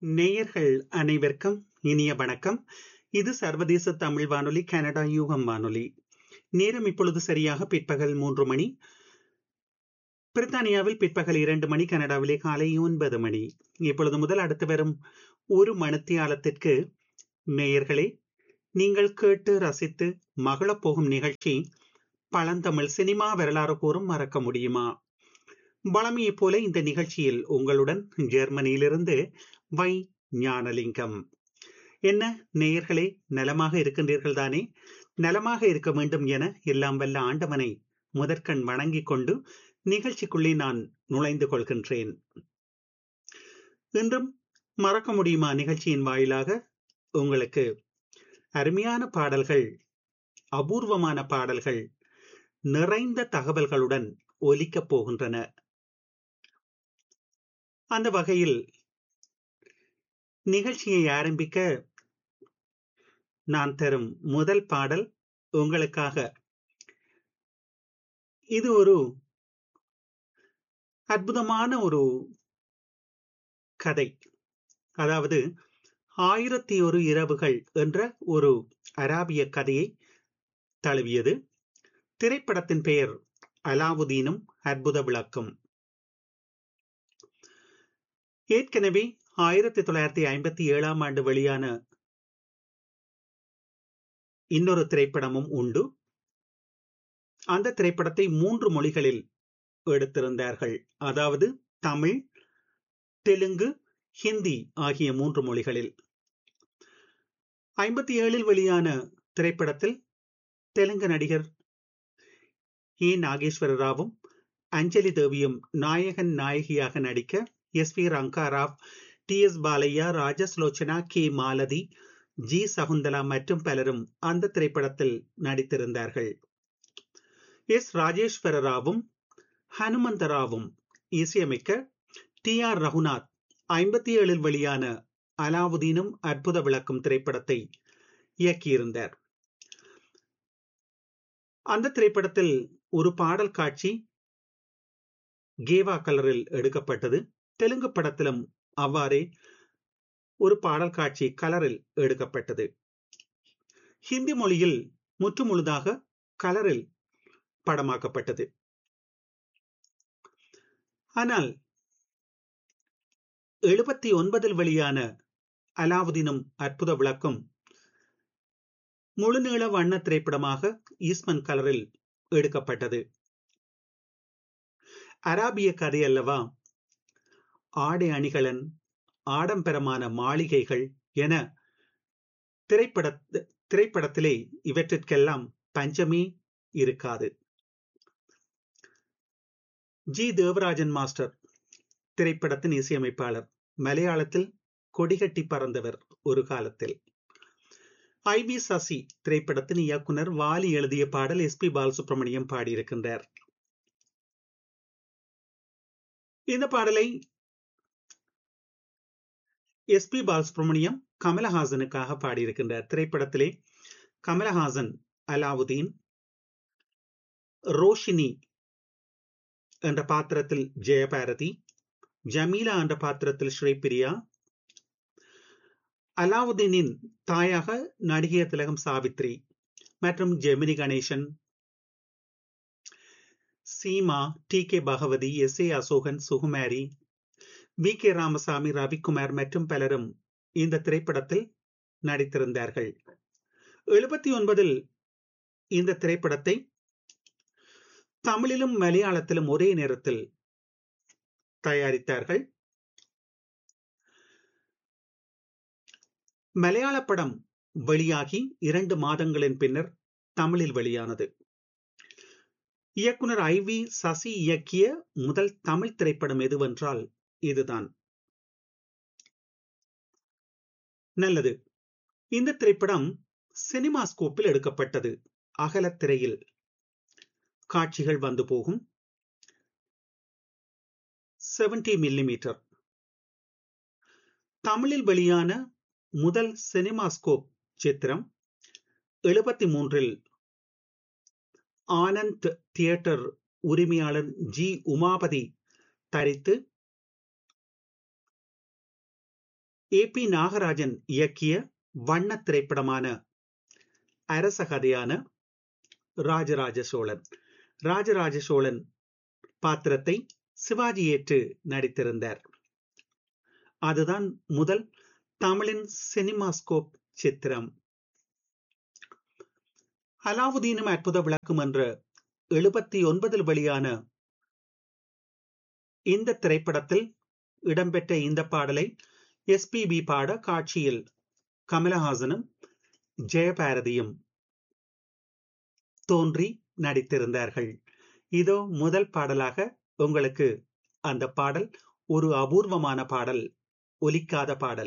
நேயர்கள் அனைவருக்கும் இனிய வணக்கம். இது சர்வதேச தமிழ் வானொலி, கனடா யூகம் வானொலி. நேரம் இப்பொழுது சரியாக பிற்பகல் 3 மணி. பிரித்தானியாவில் பிற்பகல் 2 மணி, கனடாவிலே காலை 9 மணி. இப்பொழுது முதல் அடுத்து வரும் ஒரு மணித்தியாலத்திற்கு நேயர்களே, நீங்கள் கேட்டு ரசித்து மகிழப் போகும் நிகழ்ச்சி பழந்தமிழ் சினிமா வரலாறு கூறும் மறக்க முடியுமா. வழமையைப் போல இந்த நிகழ்ச்சியில் உங்களுடன் ஜெர்மனியிலிருந்து வை ஞானலிங்கம். என்ன நேயர்களே, நலமாக இருக்கின்றீர்கள் தானே? நலமாக இருக்க வேண்டும் என எல்லாம் வல்ல ஆண்டவனை முதற்கண் வணங்கிக் கொண்டு நிகழ்ச்சிக்குள்ளே நான் நுழைந்து கொள்கின்றேன். இன்றும் மறக்க முடியுமா நிகழ்ச்சியின் வாயிலாக உங்களுக்கு அருமையான பாடல்கள், அபூர்வமான பாடல்கள், நிறைந்த தகவல்களுடன் ஒலிக்கப் போகின்றன. அந்த வகையில் நிகழ்ச்சியை ஆரம்பிக்க நான் தரும் முதல் பாடல் உங்களுக்காக. இது ஒரு அற்புதமான ஒரு கதை. அதாவது 1001 இரவுகள் என்ற ஒரு அராபிய கதையை தழுவியது. திரைப்படத்தின் பெயர் அலாவுதீனும் அற்புத விளக்கும். ஏற்கனவே 1957 வெளியான இன்னொரு திரைப்படமும் உண்டு. அந்த திரைப்படத்தை 3 மொழிகளில் எடுத்திருந்தார்கள். அதாவது தமிழ், தெலுங்கு, ஹிந்தி ஆகிய 3 மொழிகளில். 57 வெளியான திரைப்படத்தில் தெலுங்கு நடிகர் ஏ நாகேஸ்வர ராவும் அஞ்சலி தேவியும் நாயகன் நாயகியாக நடிக்க SV. Ranga Rao, DS. Balaiah, Rajasulochana, K. Malathi, G. Shakuntala மற்றும் பலரும் அந்த திரைப்படத்தில் நடித்திருந்தார்கள். எஸ். ராஜேஸ்வர ராவும் ஹனுமந்தராவும் இசையமைக்க டி. ஆர். ரகுநாத் 57 வெளியான அலாவுதீனும் அற்புத விளக்கும் திரைப்படத்தை இயக்கியிருந்தார். அந்த திரைப்படத்தில் ஒரு பாடல் காட்சி கேவா கலரில் எடுக்கப்பட்டது. தெலுங்கு படத்திலும் அவ்வாறே ஒரு பாடல் காட்சி கலரில் எடுக்கப்பட்டது. ஹிந்தி மொழியில் முற்று முழுதாக கலரில் படமாக்கப்பட்டது. ஆனால் 79 வெளியான அலாவுதீனும் அற்புத விளக்கும் முழுநீள வண்ண திரைப்படமாக ஈஸ்மன் கலரில் எடுக்கப்பட்டது. அராபிய கதை அல்லவா? ஆடை அணிகலன், ஆடம்பரமான மாளிகைகள் என திரைப்படத்திலே இவற்றிற்கெல்லாம் பஞ்சமே இருக்காது. ஜி. தேவராஜன் மாஸ்டர் திரைப்படத்தின் இசையமைப்பாளர். மலையாளத்தில் கொடிகட்டி பறந்தவர் ஒரு காலத்தில். ஐ.வி. சசி திரைப்படத்தின் இயக்குனர். வாலி எழுதிய பாடல் எஸ்.பி. பாலசுப்ரமணியம் பாடியிருக்கின்றார். இந்த பாடலை எஸ்.பி. பாலசுப்ரமணியம் கமலஹாசனுக்காக பாடியிருக்கின்றார். திரைப்படத்திலே கமலஹாசன் அலாவுதீன், ரோஷினி என்ற பாத்திரத்தில் ஜெயபாரதி, ஜமீலா என்ற பாத்திரத்தில் ஸ்ரீபிரியா, அலாவுதீனின் தாயாக நடிகை திலகம் சாவித்ரி மற்றும் Gemini Ganesan, Seema, D. K. Bhagavathi, S. A. Asokan, Sukumari, we. K. Ramasamy, Ravikumar மற்றும் பலரும் இந்த திரைப்படத்தில் நடித்திருந்தார்கள். 79 இந்த திரைப்படத்தை தமிழிலும் மலையாளத்திலும் ஒரே நேரத்தில் தயாரித்தார்கள். மலையாள படம் வெளியாகி 2 மாதங்களின் பின்னர் தமிழில் வெளியானது. இயக்குனர் ஐ.வி. சசி இயக்கிய முதல் தமிழ் திரைப்படம் எதுவென்றால் இதுதான். நல்லது. இந்த திரைப்படம் சினிமா ஸ்கோப்பில் எடுக்கப்பட்டது. அகலத்திரையில் காட்சிகள் வந்து போகும். 70 மில்லிமீட்டர். தமிழில் வெளியான முதல் சினிமாஸ்கோப் சித்திரம் 73 ஆனந்த் தியேட்டர் உரிமையாளர் ஜி. உமாபதி தரித்து A.P. நாகராஜன் இயக்கிய வண்ண திரைப்படமான அரச கதையான ராஜராஜ சோழன். ராஜராஜ சோழன் பாத்திரத்தை சிவாஜி ஏற்று நடித்திருந்தார். அதுதான் முதல் தமிழின் சினிமாஸ்கோப் சித்திரம். அலாவுதீனும் அற்புத விளக்கும் என்ற 79 வெளியான இந்த திரைப்படத்தில் இடம்பெற்ற இந்த பாடலை எஸ்பிபி பாட காட்சியில் கமலஹாசனும் ஜெயபாரதியும் தோன்றி நடித்திருந்தார்கள். இதோ முதல் பாடலாக உங்களுக்கு அந்த பாடல், ஒரு அபூர்வமான பாடல், ஒலிக்காத பாடல்.